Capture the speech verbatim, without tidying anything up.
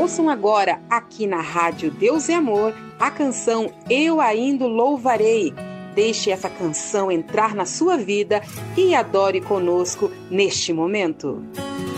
Ouçam agora, aqui na Rádio Deus é Amor, a canção Eu Ainda Louvarei. Deixe essa canção entrar na sua vida e adore conosco neste momento.